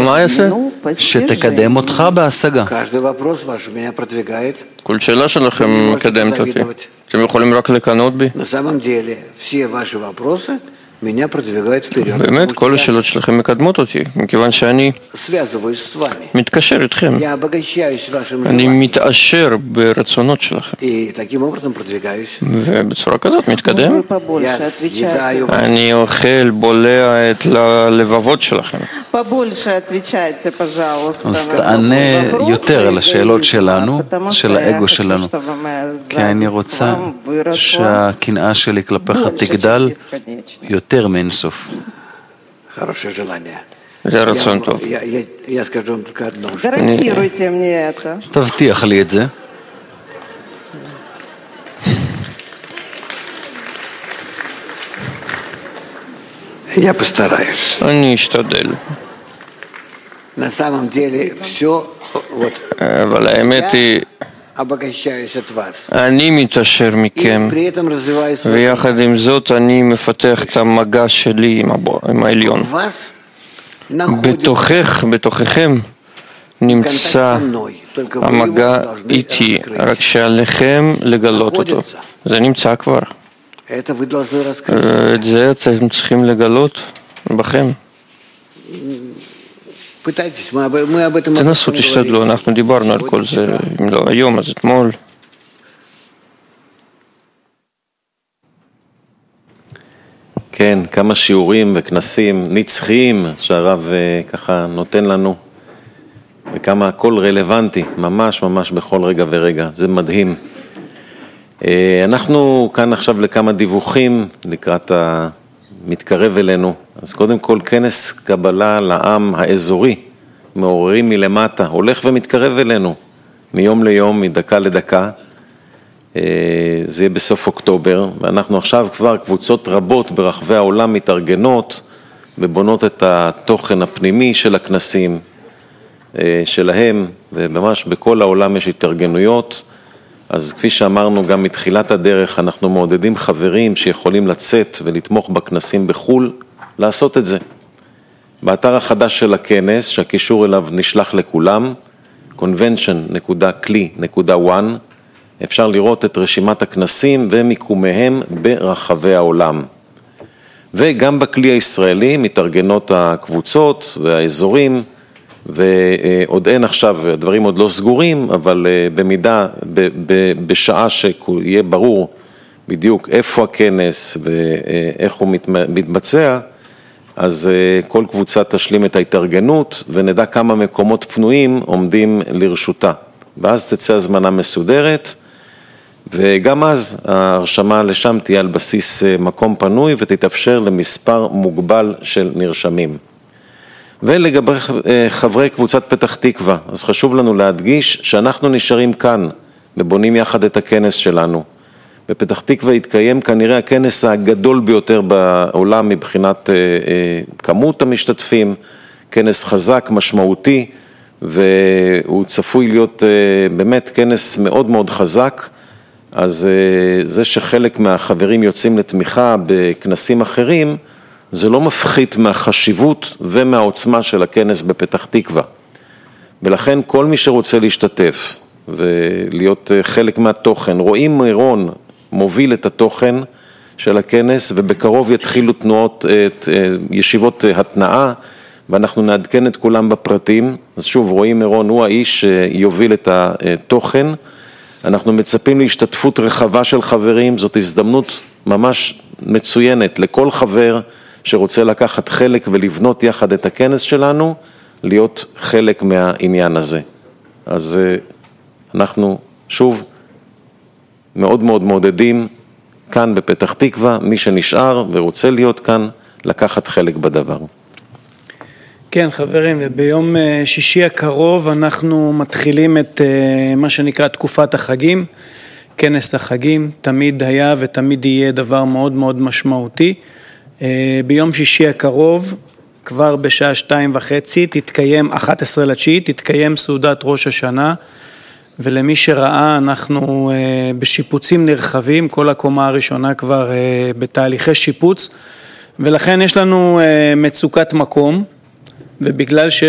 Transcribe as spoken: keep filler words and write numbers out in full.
מה יעשה? שתקדם אותך בהשגה. כל שאלה שלכם מקדמת אותי. אתם יכולים רק לקנות בי. באמת, כל השאלות שלכם מקדמות אותי, מכיוון שאני מתקשר איתכם. אני מתעשר ברצונות שלכם. ובצורה כזאת מתקדם. אני אוכל, בולע את הלבבות שלכם. אז תענה יותר על השאלות שלנו, של האגו שלנו. כי אני רוצה שהקנאה שלי כלפיך תגדל יותר מאינסוף. זה רצון טוב. תבטיח לי את זה. אני אשתדל. אבל האמת היא, אני מתעשר מכם, ויחד עם זאת אני מפתח את המגע שלי עם העליון. בתוכך, בתוככם, נמצא המגע איתי, רק שעליכם לגלות אותו. זה נמצא כבר. את זה אתם צריכים לגלות בכם. תנסו, תשתדלו, אנחנו דיברנו על כל זה, אם לא היום, אז אתמול. כן, כמה שיעורים וכנסים נצחיים שהרב ככה נותן לנו, וכמה הכל רלוונטי, ממש ממש בכל רגע ורגע, זה מדהים. אנחנו כאן עכשיו לכמה דיווחים לקראת המתקרב אלינו. אז קודם כל כנס קבלה לעם האזורי, מעוררים מלמטה, הולך ומתקרב אלינו, מיום ליום, מדקה לדקה. זה יהיה בסוף אוקטובר, ואנחנו עכשיו כבר קבוצות רבות ברחבי העולם מתארגנות, ובונות את התוכן הפנימי של הכנסים שלהם, וממש בכל העולם יש התארגנויות. אז כפי שאמרנו גם מתחילת הדרך, אנחנו מעודדים חברים שיכולים לצאת ולתמוך בכנסים בחול, לעשות את זה. באתר החדש של הכנס, שהקישור אליו נשלח לכולם, קונבנשן נקודה קלי נקודה וואן, אפשר לראות את רשימת הכנסים ומיקומיהם ברחבי העולם. וגם בכלי הישראלי מתארגנות הקבוצות והאזורים, ועוד אין עכשיו, הדברים עוד לא סגורים, אבל במידה, ב, ב, בשעה שיהיה ברור בדיוק איפה הכנס ואיך הוא מתבצע, אז כל קבוצה תשלים את ההתארגנות ונדע כמה מקומות פנויים עומדים לרשותה. ואז תצא הזמנה מסודרת, וגם אז ההרשמה לשם תהיה על בסיס מקום פנוי ותתאפשר למספר מוגבל של נרשמים. ולגבי חברי קבוצת פתח תקווה, אז חשוב לנו להדגיש שאנחנו נשארים כאן ובונים יחד את הכנס שלנו. בפתח תקווה יתקיים כנראה הכנס הגדול ביותר בעולם מבחינת כמות המשתתפים, כנס חזק, משמעותי, והוא צפוי להיות באמת כנס מאוד מאוד חזק. אז זה שחלק מהחברים יוצאים לתמיכה בכנסים אחרים, זה לא מפחית מהחשיבות ומהעוצמה של הכנס בפתח תקווה. ולכן כל מי שרוצה להשתתף ולהיות חלק מהתוכן, רואים מירון מוביל את התוכן של הכנס, ובקרוב יתחילו תנועות, ישיבות התנאה, ואנחנו נעדכן את כולם בפרטים. אז שוב, רואים מירון הוא האיש שיוביל את התוכן. אנחנו מצפים להשתתפות רחבה של חברים, זאת הזדמנות ממש מצוינת לכל חבר שרוצה לקחת חלק ולבנות יחד את הכנס שלנו, להיות חלק מהעניין הזה. אז אנחנו שוב מאוד מאוד מעודדים כאן בפתח תקווה, מי שנשאר ורוצה להיות כאן, לקחת חלק בדבר. כן חברים, וביום שישי הקרוב אנחנו מתחילים את מה שנקרא תקופת החגים, כנס החגים, תמיד היה ותמיד יהיה דבר מאוד מאוד משמעותי. ביום שישי הקרוב, כבר בשעה שתיים וחצי, תתקיים, אחת עשרה לתשיעית, תתקיים סעודת ראש השנה, ולמי שראה אנחנו בשיפוצים נרחבים, כל הקומה הראשונה כבר בתהליכי שיפוץ, ולכן יש לנו מצוקת מקום, ובגלל ש...